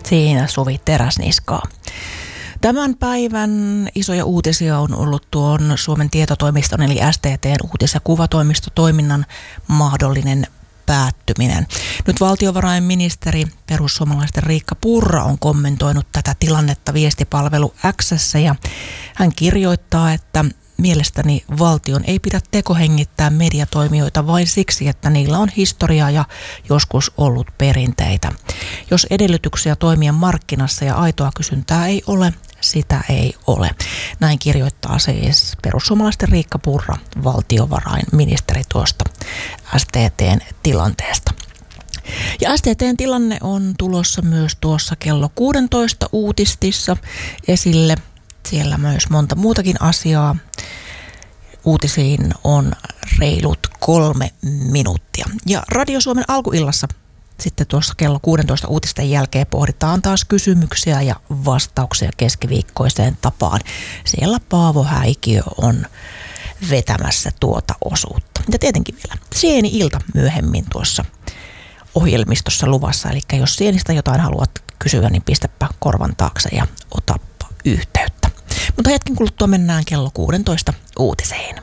Siinä Suvi Teräsniskaa. Tämän päivän isoja uutisia on ollut tuon Suomen tietotoimiston eli STT:n uutis- ja kuvatoimistotoiminnan mahdollinen päättyminen. Nyt valtiovarainministeri perussuomalaisten Riikka Purra on kommentoinut tätä tilannetta viestipalvelu X:ssä ja hän kirjoittaa, että mielestäni valtion ei pidä tekohengittää mediatoimijoita vain siksi, että niillä on historiaa ja joskus ollut perinteitä. Jos edellytyksiä toimia markkinassa ja aitoa kysyntää ei ole, sitä ei ole. Näin kirjoittaa siis perussuomalaisten Riikka Purra, valtiovarainministeri tuosta STT:n tilanteesta. Ja STT:n tilanne on tulossa myös tuossa kello 16 uutistissa esille. Siellä myös monta muutakin asiaa. Uutisiin on reilut 3 minuuttia. Ja Radio Suomen alkuillassa sitten tuossa kello 16 uutisten jälkeen pohditaan taas kysymyksiä ja vastauksia keskiviikkoiseen tapaan. Siellä Paavo Häikiö on vetämässä tuota osuutta. Ja tietenkin vielä Sieni-ilta myöhemmin tuossa ohjelmistossa luvassa. Eli jos Sienistä jotain haluat kysyä, niin pistäpä korvan taakse ja otappa yhteyttä. Mutta hetken kuluttua mennään kello 16 uutiseen.